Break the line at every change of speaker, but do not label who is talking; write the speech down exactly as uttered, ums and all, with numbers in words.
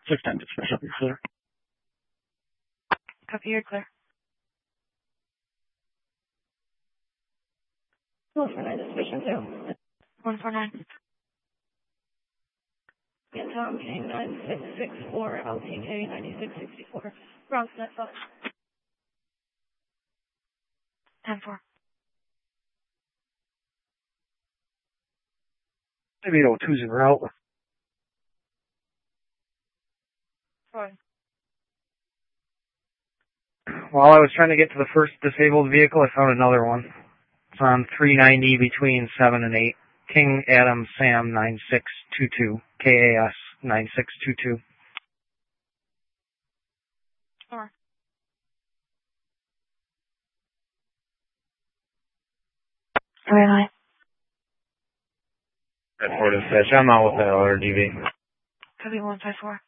Six time dispatch up, you're clear.
Copy, you're clear.
one four nine dispatch zero.
one four nine.
Yeah, Tom King nine six six four, L T K ninety-six sixty-four. Bronx net five.
ten four.
eight oh two zero out.
Sorry.
While I was trying to get to the first disabled vehicle, I found another one. It's on three ninety between seven and eight. King Adam Sam nine six two two. K A S nine six two two.
Four. Very high.
At four dispatch, I'm out with that L R D V.
Copy one five four.